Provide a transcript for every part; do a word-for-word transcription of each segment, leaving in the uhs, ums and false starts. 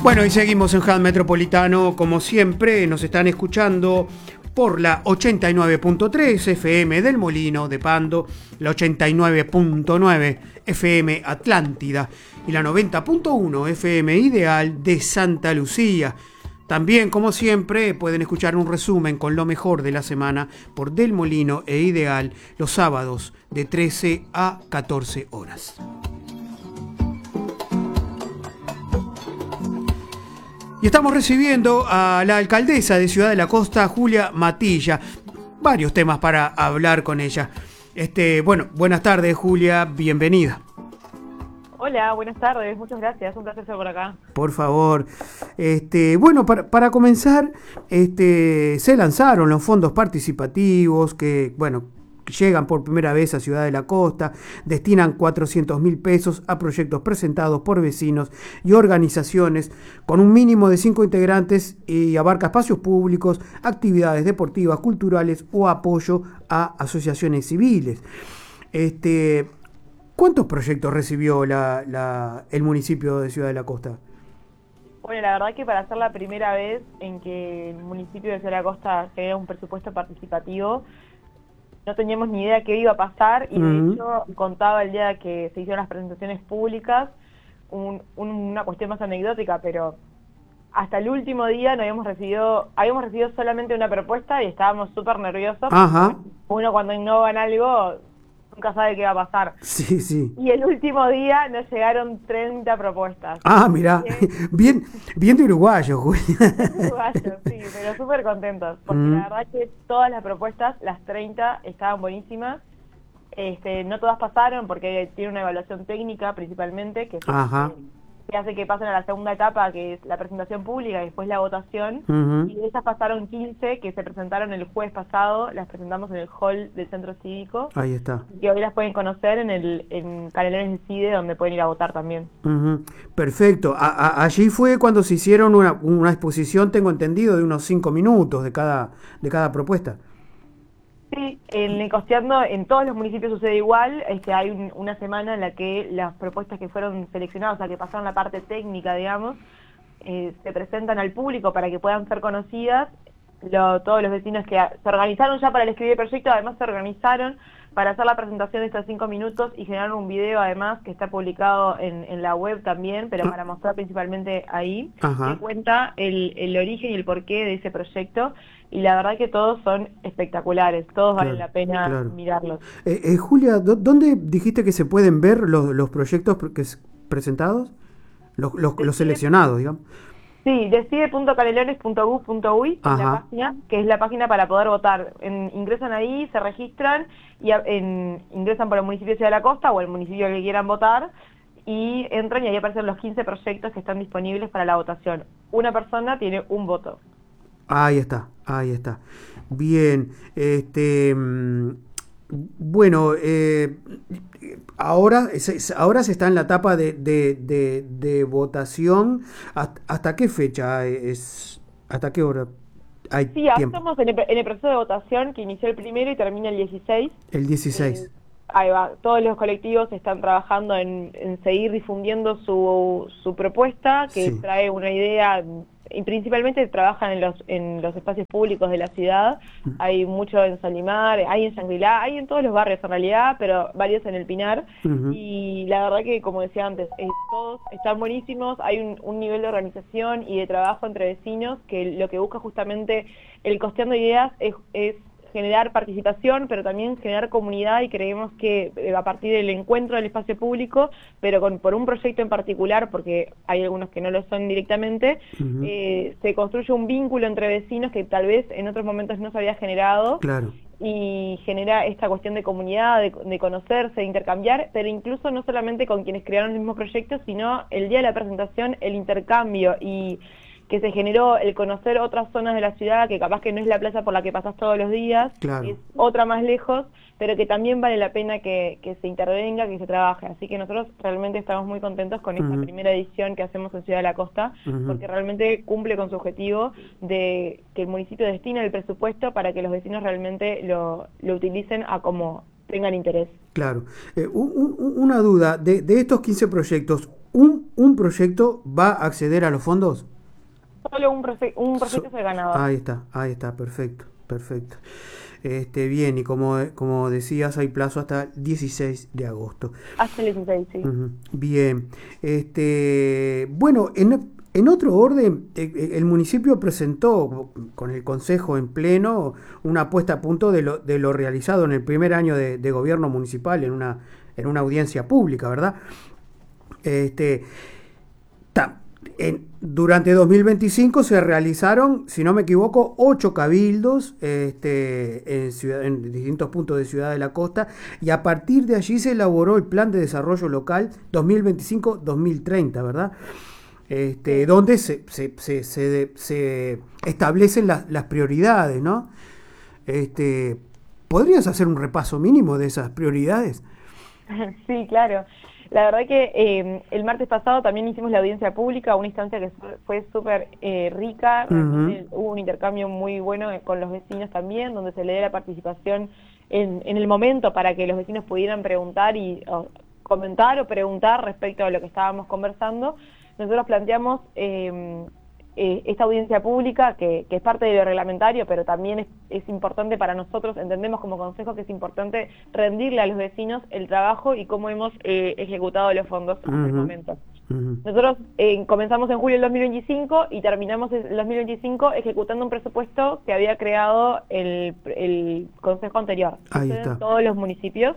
Bueno, y seguimos en Hub Metropolitano, como siempre, nos están escuchando por la ochenta y nueve punto tres F M del Molino de Pando, la ochenta y nueve punto nueve F M Atlántida y la noventa punto uno F M Ideal de Santa Lucía. También, como siempre, pueden escuchar un resumen con lo mejor de la semana por Del Molino e Ideal los sábados de trece a catorce horas. Y estamos recibiendo a la alcaldesa de Ciudad de la Costa, Julia Matilla. Varios temas para hablar con ella. Este, bueno, buenas tardes, Julia, bienvenida. Hola, buenas tardes, muchas gracias, un placer estar por acá. Por favor. Este, bueno, para, para comenzar, este, se lanzaron los fondos participativos que, bueno, llegan por primera vez a Ciudad de la Costa, destinan cuatrocientos mil pesos a proyectos presentados por vecinos y organizaciones con un mínimo de cinco integrantes y abarca espacios públicos, actividades deportivas, culturales o apoyo a asociaciones civiles. Este, ¿Cuántos proyectos recibió la, la, el municipio de Ciudad de la Costa? Bueno, la verdad que para ser la primera vez en que el municipio de Ciudad de la Costa genera un presupuesto participativo, no teníamos ni idea qué iba a pasar y de uh-huh. hecho contaba el día que se hicieron las presentaciones públicas un, un, una cuestión más anecdótica, pero hasta el último día no habíamos recibido habíamos recibido solamente una propuesta y estábamos súper nerviosos. Ajá. Uno cuando innovan algo nunca sabe qué va a pasar. Sí, sí. Y el último día nos llegaron treinta propuestas. Ah, mirá, bien, bien de uruguayo, Julia. Uruguayo, sí, pero súper contentos, porque mm. la verdad que todas las propuestas, las treinta, estaban buenísimas. Este, no todas pasaron porque tiene una evaluación técnica principalmente, que, Ajá. que hace que pasen a la segunda etapa, que es la presentación pública y después la votación. Uh-huh. Y de esas pasaron quince que se presentaron el jueves pasado, las presentamos en el hall del Centro Cívico. Ahí está. Y hoy las pueden conocer en el en Canelones de CIDE, donde pueden ir a votar también. Uh-huh. Perfecto. A, a, allí fue cuando se hicieron una, una exposición, tengo entendido, de unos cinco minutos de cada, de cada propuesta. Sí, en Necosteando, en todos los municipios sucede igual. Este, hay un, una semana en la que las propuestas que fueron seleccionadas, o sea, que pasaron la parte técnica, digamos, eh, se presentan al público para que puedan ser conocidas. Lo, todos los vecinos que se organizaron ya para el escribir el proyecto, además se organizaron para hacer la presentación de estos cinco minutos y generaron un video además que está publicado en, en la web también, pero para mostrar principalmente ahí, Ajá. que cuenta el, el origen y el porqué de ese proyecto, y la verdad que todos son espectaculares, todos claro, valen la pena claro. mirarlos. Eh, eh, Julia, ¿dónde dijiste que se pueden ver los, los proyectos que presentados? Los, los, los seleccionados, digamos. Sí, decide punto canelones punto gov punto uy es la página, que es la página para poder votar. En, ingresan ahí, se registran y en, ingresan por el municipio de Ciudad de la Costa o el municipio que quieran votar y entran y ahí aparecen los quince proyectos que están disponibles para la votación. Una persona tiene un voto. Ahí está, ahí está. Bien, este... Bueno, eh, ahora, se, ahora se está en la etapa de, de, de, de votación. ¿Hasta, ¿Hasta qué fecha es? ¿Hasta qué hora hay Sí, ahora tiempo? estamos en el, en el proceso de votación que inició el primero y termina el dieciséis. El dieciséis. Eh, ahí va. Todos los colectivos están trabajando en, en seguir difundiendo su, su propuesta, que sí. trae una idea... y principalmente trabajan en los en los espacios públicos de la ciudad. Hay mucho en Salimar, hay en Shangri-La, hay en todos los barrios en realidad, pero varios en el Pinar. Uh-huh. Y la verdad que, como decía antes, eh, todos están buenísimos, hay un, un nivel de organización y de trabajo entre vecinos que lo que busca justamente el Costeando Ideas es, es generar participación, pero también generar comunidad, y creemos que eh, a partir del encuentro del espacio público, pero con por un proyecto en particular, porque hay algunos que no lo son directamente, uh-huh. eh, se construye un vínculo entre vecinos que tal vez en otros momentos no se había generado. Claro. Y genera esta cuestión de comunidad, de, de conocerse, de intercambiar, pero incluso no solamente con quienes crearon el mismo proyecto, sino el día de la presentación, el intercambio, y que se generó el conocer otras zonas de la ciudad, que capaz que no es la plaza por la que pasás todos los días, claro. es otra más lejos, pero que también vale la pena que, que se intervenga, que se trabaje. Así que nosotros realmente estamos muy contentos con esta uh-huh. primera edición que hacemos en Ciudad de la Costa, uh-huh. porque realmente cumple con su objetivo de que el municipio destine el presupuesto para que los vecinos realmente lo, lo utilicen a como tengan interés. Claro. Eh, un, un, una duda, de, de estos quince proyectos, ¿Un, un proyecto va a acceder a los fondos? Solo un, proye un proyecto So es el ganador. ahí está, ahí está, perfecto, perfecto. Este, bien, y como, como decías, hay plazo hasta el dieciséis de agosto. Hasta el dieciséis, sí. Uh-huh. Bien, este, bueno, en, en otro orden, el municipio presentó con el Consejo en pleno una puesta a punto de lo, de lo realizado en el primer año de, de gobierno municipal en una, en una audiencia pública, ¿verdad? Este, ta, en, durante dos mil veinticinco se realizaron, si no me equivoco, ocho cabildos este, en, ciudad, en distintos puntos de Ciudad de la Costa, y a partir de allí se elaboró el Plan de Desarrollo Local dos mil veinticinco dos mil treinta, ¿verdad? Este, donde se, se, se, se, se establecen las, las prioridades, ¿no? Este, ¿podrías hacer un repaso mínimo de esas prioridades? Sí, claro. La verdad que eh, el martes pasado también hicimos la audiencia pública, una instancia que fue súper eh, rica, realmente uh-huh. Hubo un intercambio muy bueno con los vecinos también, donde se le dio la participación en, en el momento para que los vecinos pudieran preguntar y o, comentar o preguntar respecto a lo que estábamos conversando. Nosotros planteamos eh, eh, esta audiencia pública, que, que es parte de lo reglamentario, pero también es, es importante para nosotros, entendemos como consejo que es importante rendirle a los vecinos el trabajo y cómo hemos eh, ejecutado los fondos hasta uh-huh. el momento. Uh-huh. Nosotros eh, comenzamos en julio del dos mil veinticinco y terminamos en el dos mil veinticinco ejecutando un presupuesto que había creado el, el consejo anterior. Ahí está. En todos los municipios.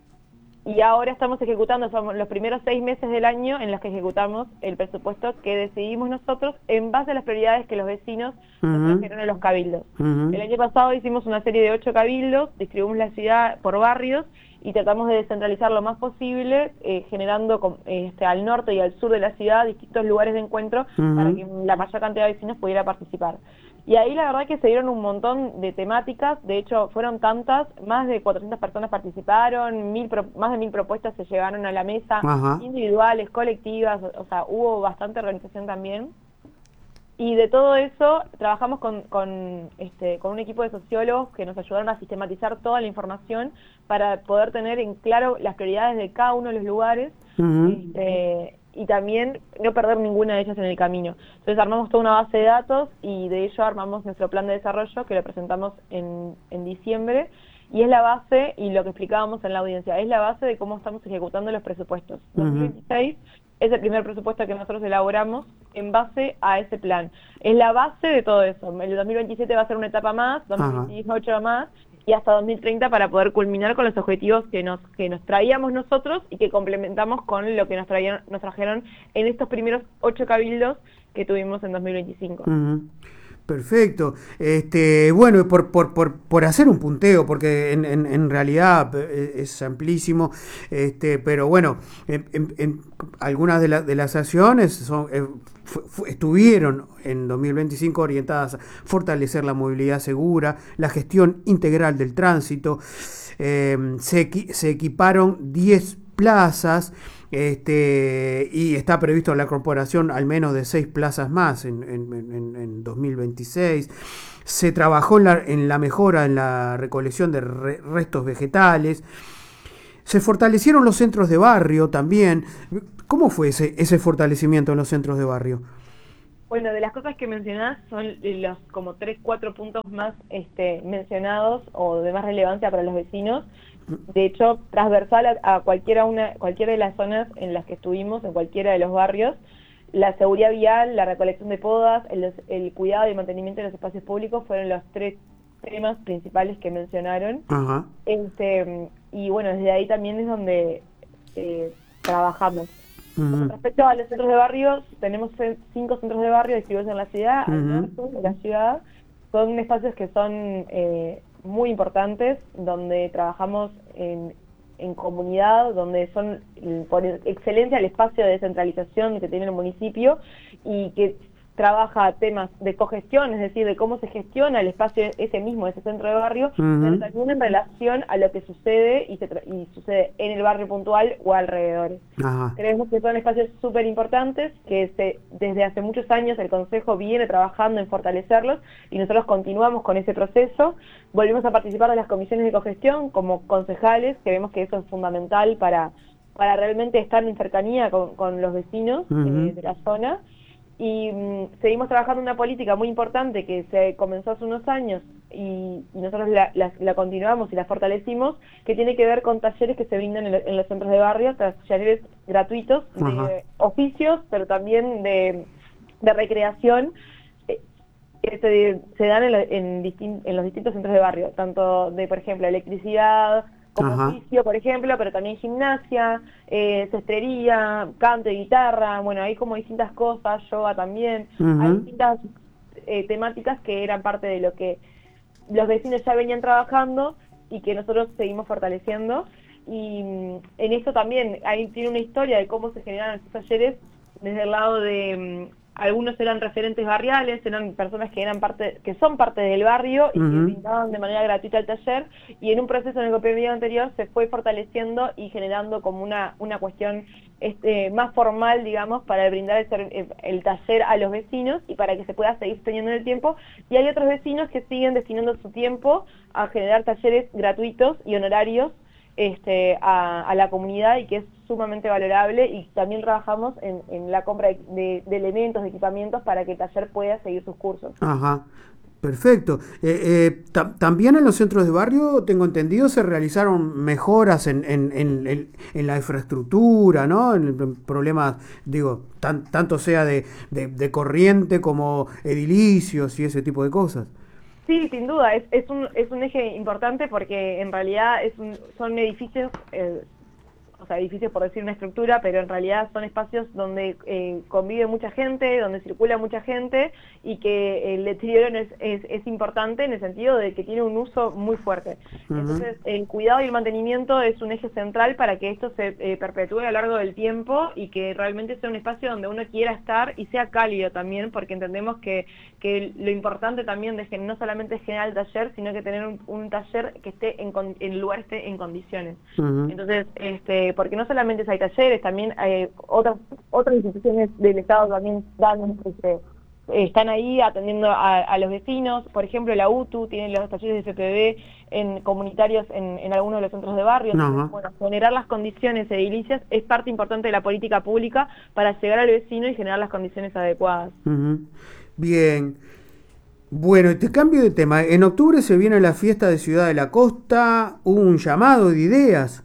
Y ahora estamos ejecutando, somos los primeros seis meses del año en los que ejecutamos el presupuesto que decidimos nosotros en base a las prioridades que los vecinos uh-huh. nos trajeron en los cabildos. Uh-huh. El año pasado hicimos una serie de ocho cabildos, distribuimos la ciudad por barrios y tratamos de descentralizar lo más posible, eh, generando este, al norte y al sur de la ciudad distintos lugares de encuentro uh-huh. para que la mayor cantidad de vecinos pudiera participar. Y ahí la verdad que se dieron un montón de temáticas, de hecho fueron tantas, más de cuatrocientas personas participaron, mil pro, más de mil propuestas se llevaron a la mesa, ajá. individuales, colectivas, o, o sea, hubo bastante organización también. Y de todo eso trabajamos con, con, este, con un equipo de sociólogos que nos ayudaron a sistematizar toda la información para poder tener en claro las prioridades de cada uno de los lugares. Uh-huh. este, y también no perder ninguna de ellas en el camino. Entonces armamos toda una base de datos y de ello armamos nuestro plan de desarrollo que lo presentamos en, en diciembre y es la base, y lo que explicábamos en la audiencia, es la base de cómo estamos ejecutando los presupuestos. Uh-huh. dos mil veintiséis es el primer presupuesto que nosotros elaboramos en base a ese plan. Es la base de todo eso. El dos mil veintisiete va a ser una etapa más, dos mil dieciocho uh-huh. más, y hasta dos mil treinta para poder culminar con los objetivos que nos que nos traíamos nosotros y que complementamos con lo que nos traían, nos trajeron en estos primeros ocho cabildos que tuvimos en dos mil veinticinco. Uh-huh. Perfecto. Este, bueno, por, por, por, por hacer un punteo, porque en, en, en realidad es amplísimo, este, pero bueno, en, en, en algunas de, la, de las acciones son, eh, fu, fu, estuvieron en dos mil veinticinco orientadas a fortalecer la movilidad segura, la gestión integral del tránsito, eh, se, se equiparon diez plazas. Este, y está previsto la incorporación al menos de seis plazas más en, en, en, en dos mil veintiséis. Se trabajó en la, en la mejora en la recolección de re, restos vegetales. Se fortalecieron los centros de barrio también. ¿Cómo fue ese, ese fortalecimiento en los centros de barrio? Bueno, de las cosas que mencionás son los como tres, cuatro puntos más este, mencionados o de más relevancia para los vecinos. De hecho, transversal a, a cualquiera, una, cualquiera de las zonas en las que estuvimos, en cualquiera de los barrios, la seguridad vial, la recolección de podas, el, el cuidado y mantenimiento de los espacios públicos fueron los tres temas principales que mencionaron. Uh-huh. Este, y bueno, desde ahí también es donde eh, trabajamos. Uh-huh. Respecto a los centros de barrio, tenemos cinco centros de barrio distribuidos en la ciudad, uh-huh. al norte de la ciudad. Son espacios que son eh, muy importantes, donde trabajamos en, en comunidad, donde son por excelencia el espacio de descentralización que tiene el municipio y que trabaja temas de cogestión, es decir, de cómo se gestiona el espacio ese mismo, ese centro de barrio, uh-huh. pero también en relación a lo que sucede y, se y sucede en el barrio puntual o alrededor. Uh-huh. Creemos que son espacios súper importantes, que se, desde hace muchos años el Consejo viene trabajando en fortalecerlos y nosotros continuamos con ese proceso. Volvimos a participar de las comisiones de cogestión como concejales, que vemos que eso es fundamental para para realmente estar en cercanía con, con los vecinos Uh-huh. eh, de la zona. Y mm, seguimos trabajando en una política muy importante que se comenzó hace unos años y, y nosotros la, la, la continuamos y la fortalecimos, que tiene que ver con talleres que se brindan en, lo, en los centros de barrio, talleres gratuitos de Ajá. oficios, pero también de, de recreación, eh, que se, se dan en, lo, en, distin, en los distintos centros de barrio, tanto de, por ejemplo, electricidad, como Ajá. oficio, por ejemplo, pero también gimnasia, eh, cestrería, canto y guitarra, bueno, hay como distintas cosas, yoga también, Uh-huh. hay distintas eh, temáticas que eran parte de lo que los vecinos ya venían trabajando y que nosotros seguimos fortaleciendo. Y mm, en esto también ahí tiene una historia de cómo se generaron estos talleres desde el lado de... Mm, algunos eran referentes barriales, eran personas que eran parte, que son parte del barrio y Uh-huh. que brindaban de manera gratuita el taller, y en un proceso en el gobierno anterior se fue fortaleciendo y generando como una, una cuestión este, más formal, digamos, para brindar el, el, el taller a los vecinos y para que se pueda seguir teniendo en el tiempo. Y hay otros vecinos que siguen destinando su tiempo a generar talleres gratuitos y honorarios Este, a, a la comunidad, y que es sumamente valorable, y también trabajamos en, en la compra de, de, de elementos, de equipamientos para que el taller pueda seguir sus cursos. Ajá, perfecto. Eh, eh, ta- también en los centros de barrio, tengo entendido, se realizaron mejoras en, en, en, en- en la infraestructura, ¿no? En, en problemas, digo, tan, tanto sea de, de, de corriente como edilicios y ese tipo de cosas. Sí, sin duda, es, es, un, es un eje importante porque en realidad es un, son edificios, eh, o sea, edificios por decir una estructura, pero en realidad son espacios donde eh, convive mucha gente, donde circula mucha gente, y que el deterioro es, es, es importante en el sentido de que tiene un uso muy fuerte. Uh-huh. Entonces, el cuidado y el mantenimiento es un eje central para que esto se eh, perpetúe a lo largo del tiempo y que realmente sea un espacio donde uno quiera estar y sea cálido también, porque entendemos que, que lo importante también de que no solamente es generar el taller, sino que tener un, un taller que esté en, en el lugar esté en condiciones. Uh-huh. Entonces, este porque no solamente hay talleres, también hay otras otras instituciones del Estado también dan, este, están ahí atendiendo a, a los vecinos. Por ejemplo, la U T U tiene los talleres de F P V en comunitarios en, en algunos de los centros de barrio. Entonces, Ajá. bueno, generar las condiciones edilicias es parte importante de la política pública para llegar al vecino y generar las condiciones adecuadas. Uh-huh. Bien. Bueno, y te cambio de tema. En octubre se viene la fiesta de Ciudad de la Costa, hubo un llamado de ideas.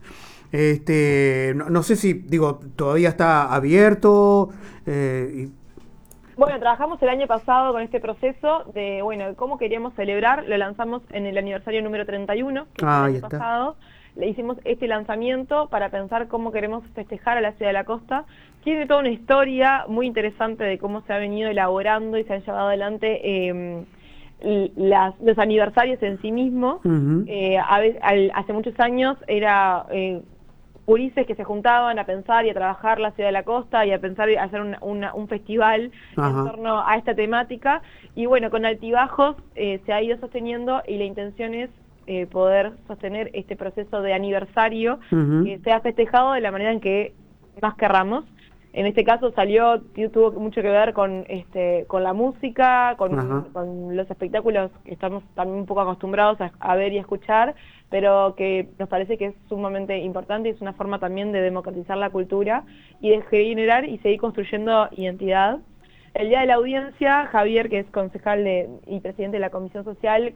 Este, no, no sé si, digo, todavía está abierto. Eh, y... Bueno, trabajamos el año pasado con este proceso de, bueno, cómo queríamos celebrar. Lo lanzamos en el aniversario número treinta y uno, que Ah, fue ahí el año está. pasado. Le hicimos este lanzamiento para pensar cómo queremos festejar a la Ciudad de la Costa. Tiene toda una historia muy interesante de cómo se ha venido elaborando y se han llevado adelante eh, las, los aniversarios en sí mismos. Uh-huh. Eh, a, al, hace muchos años era... Eh, gurises que se juntaban a pensar y a trabajar la Ciudad de la Costa y a pensar y a hacer una, una, un festival Ajá. en torno a esta temática, y bueno, con altibajos eh, se ha ido sosteniendo, y la intención es eh, poder sostener este proceso de aniversario, Uh-huh. que sea festejado de la manera en que más querramos. En este caso salió, tuvo mucho que ver con este con la música, con, con los espectáculos que estamos también un poco acostumbrados a, a ver y a escuchar, pero que nos parece que es sumamente importante y es una forma también de democratizar la cultura y de generar y seguir construyendo identidad. El día de la audiencia, Javier, que es concejal de, y presidente de la Comisión Social,